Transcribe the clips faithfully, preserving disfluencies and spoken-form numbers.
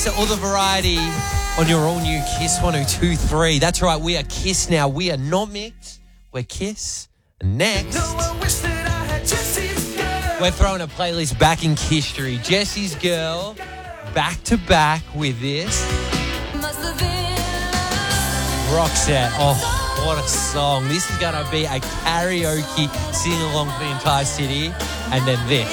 all the variety on your all-new Kiss one oh two point three. That's right, we are Kiss now. We are not Mix, we're Kiss. Next, we're throwing a playlist back in history. Jesse's Girl, back to back with this. Roxette, oh, what a song. This is going to be a karaoke sing-along for the entire city. And then this.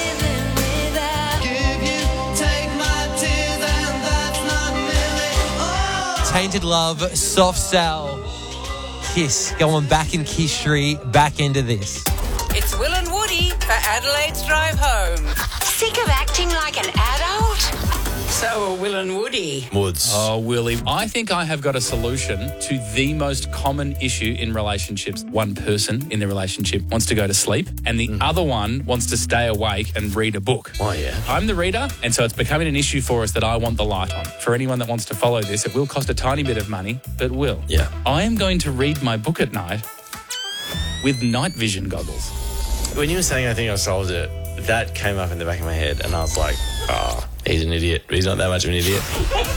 Tainted Love, Soft Cell, Kiss. Going back in history, back into this. It's Will and Woody for Adelaide's Drive Home. Sick of acting like an adult? So are Will and Woody. Woods. Oh, Willie, I think I have got a solution to the most common issue in relationships. One person in the relationship wants to go to sleep and the mm. other one wants to stay awake and read a book. Oh, yeah. I'm the reader, and so it's becoming an issue for us that I want the light on. For anyone that wants to follow this, it will cost a tiny bit of money, but will. Yeah. I am going to read my book at night with night vision goggles. When you were saying I think I solved it, that came up in the back of my head and I was like, oh, he's an idiot. He's not that much of an idiot.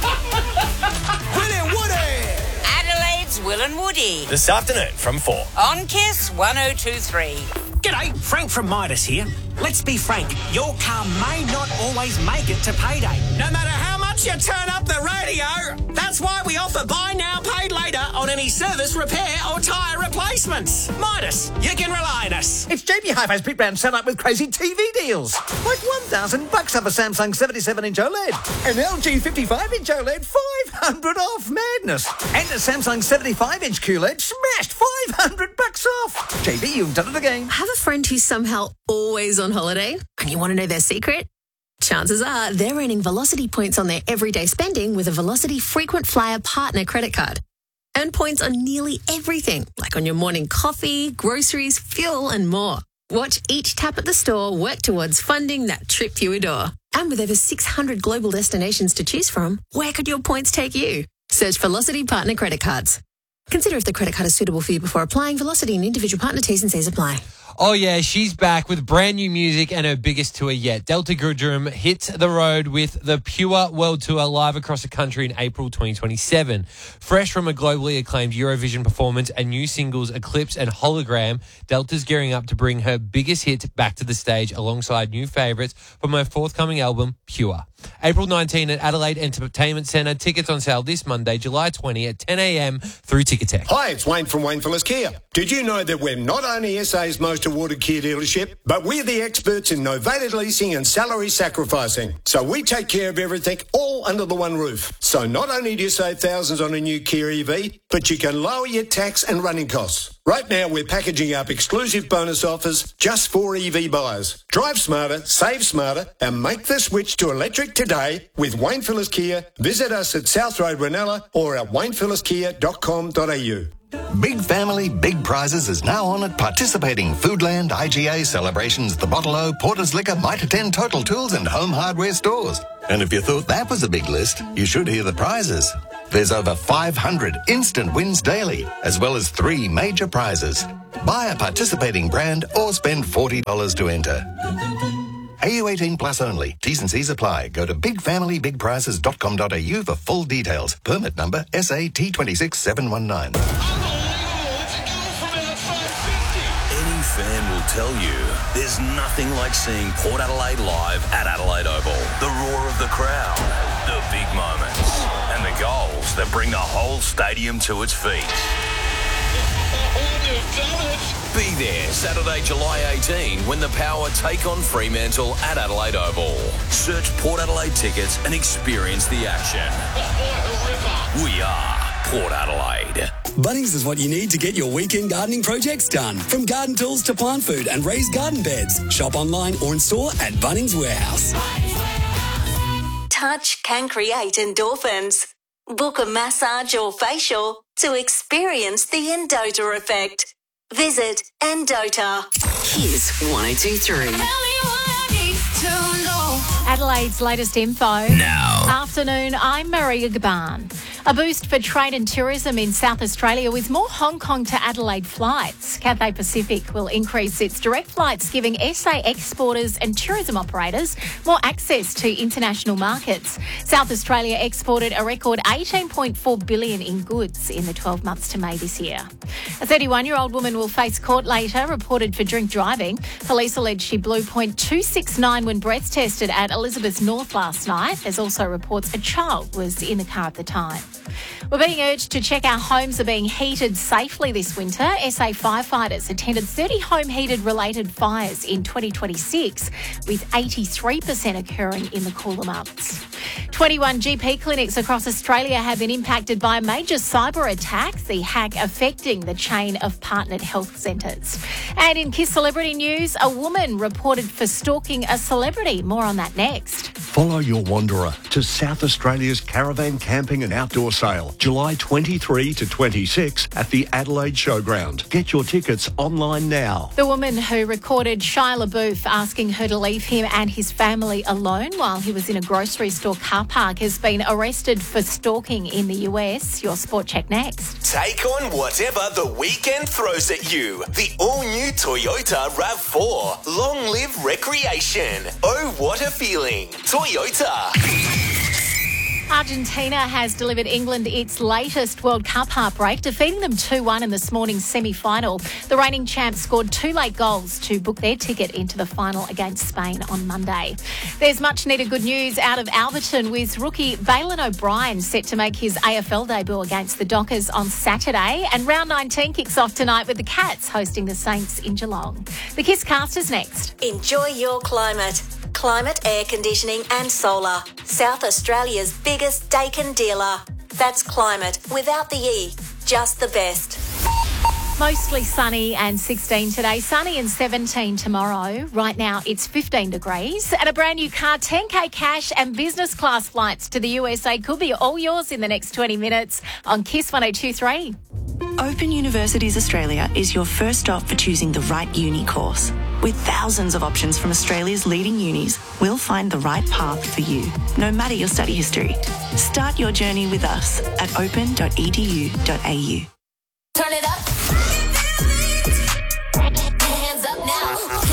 Will and Woody! Adelaide's Will and Woody. This afternoon from four. On Kiss one oh two point three. G'day, Frank from Midas here. Let's be frank, your car may not always make it to payday. No matter how much you turn up the radio, that's why we offer buy now, pay later on any service, repair or tyre replacements. Midas, you can rely on us. It's J B Hi-Fi's Big Brand set up with crazy T V deals. Like one thousand bucks off a Samsung seventy-seven inch OLED. An L G fifty-five inch OLED, five hundred off. Madness. And a Samsung seventy-five inch Q L E D, smashed five hundred bucks off. J B, you've done it again. Have a friend who's somehow always on holiday and you want to know their secret? Chances are they're earning Velocity points on their everyday spending with a Velocity Frequent Flyer Partner credit card. Earn points on nearly everything, like on your morning coffee, groceries, fuel and more. Watch each tap at the store work towards funding that trip you adore. And with over six hundred global destinations to choose from, where could your points take you? Search Velocity Partner Credit Cards. Consider if the credit card is suitable for you before applying. Velocity and individual partner T's and C's apply. Oh, yeah, she's back with brand new music and her biggest tour yet. Delta Goodrem hits the road with the Pure World Tour live across the country in April twenty twenty-seven. Fresh from a globally acclaimed Eurovision performance and new singles Eclipse and Hologram, Delta's gearing up to bring her biggest hit back to the stage alongside new favourites from her forthcoming album, Pure. April nineteenth at Adelaide Entertainment Centre. Tickets on sale this Monday, July twentieth at ten a.m. through Ticketek. Hi, it's Wayne from Wayne Phillips Kia. Did you know that we're not only S A's most awarded Kia dealership, but we're the experts in novated leasing and salary sacrificing. So we take care of everything all under the one roof. So not only do you save thousands on a new Kia E V, but you can lower your tax and running costs. Right now, we're packaging up exclusive bonus offers just for E V buyers. Drive smarter, save smarter, and make the switch to electric today with Wayne Phillips Kia. Visit us at South Road, Ranella, or at wayne phillips kia dot com dot a u. Big Family, Big Prizes is now on at participating Foodland, I G A, Celebrations, The Bottle-O, Porter's Liquor, Mitre ten, Total Tools and Home Hardware stores. And if you thought that was a big list, you should hear the prizes. There's over five hundred instant wins daily, as well as three major prizes. Buy a participating brand or spend forty dollars to enter. A U eighteen plus only. T's and C's apply. Go to big family big prizes dot com dot a u for full details. Permit number S A T two six seven one nine. Any fan will tell you there's nothing like seeing Port Adelaide live at Adelaide Oval. The roar of the crowd, the big moments, and the goals that bring the whole stadium to its feet. Be there Saturday, July eighteenth when the Power take on Fremantle at Adelaide Oval. Search Port Adelaide tickets and experience the action. We are Port Adelaide. Bunnings is what you need to get your weekend gardening projects done. From garden tools to plant food and raised garden beds. Shop online or in store at Bunnings Warehouse. Touch can create endorphins. Book a massage or facial to experience the Endota effect. Visit Endota. Kiss one oh two point three. Adelaide's latest info. Now. Afternoon, I'm Maria Gaban. A boost for trade and tourism in South Australia with more Hong Kong to Adelaide flights. Cathay Pacific will increase its direct flights, giving S A exporters and tourism operators more access to international markets. South Australia exported a record eighteen point four billion dollars in goods in the twelve months to May this year. A thirty-one-year-old woman will face court later, reported for drink driving. Police allege she blew point two six nine when breath tested at Elizabeth North last night. There's also reports a child was in the car at the time. We're being urged to check our homes are being heated safely this winter. S A firefighters attended thirty home heated related fires in twenty twenty-six, with eighty-three percent occurring in the cooler months. twenty-one G P clinics across Australia have been impacted by a major cyber attack, the hack affecting the chain of partnered health centres. And in Kiss Celebrity News, a woman reported for stalking a celebrity. More on that next. Follow your wanderer to South Australia's Caravan Camping and Outdoor Sale, July twenty-third to twenty-sixth at the Adelaide Showground. Get your tickets online now. The woman who recorded Shia LaBeouf asking her to leave him and his family alone while he was in a grocery store car park has been arrested for stalking in the U S. Your Sport Check next. Take on whatever the weekend throws at you. The all-new Toyota RAV four. Long live recreation. Oh, what a feeling. Toyota. Argentina has delivered England its latest World Cup heartbreak, defeating them two one in this morning's semi-final. The reigning champs scored two late goals to book their ticket into the final against Spain on Monday. There's much needed good news out of Alberton, with rookie Bailyn O'Brien set to make his A F L debut against the Dockers on Saturday. And round nineteen kicks off tonight with the Cats hosting the Saints in Geelong. The Kiss Cast is next. Enjoy your climate. Climate Air Conditioning and Solar. South Australia's biggest Dakin dealer. That's Climate without the E. Just the best. Mostly sunny and sixteen today. Sunny and seventeen tomorrow. Right now it's fifteen degrees. And a brand new car, ten K cash and business class flights to the U S A could be all yours in the next twenty minutes on Kiss one oh two three. Open Universities Australia is your first stop for choosing the right uni course. With thousands of options from Australia's leading unis, we'll find the right path for you, no matter your study history. Start your journey with us at open dot e d u dot a u. Turn it up. Hands up now.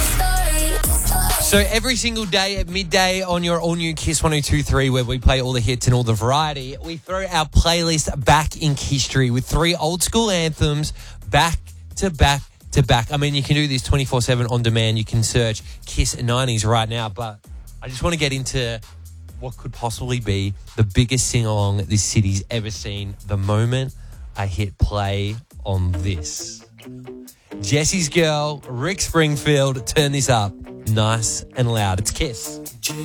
So every single day at midday on your all-new Kiss one oh two three, where we play all the hits and all the variety, we throw our playlist back in history with three old-school anthems back to back to back. I mean, you can do this twenty-four seven on demand. You can search Kiss nineties right now, but I just want to get into what could possibly be the biggest sing-along this city's ever seen the moment I hit play on this. Jesse's Girl, Rick Springfield, turn this up nice and loud. It's Kiss.